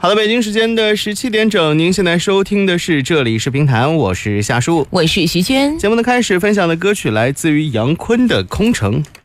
好的，北京时间的17点整，您现在收听的是这里是评弹，我是夏树， 我是徐娟。 节目的开始分享的歌曲来自于杨坤的《空城》。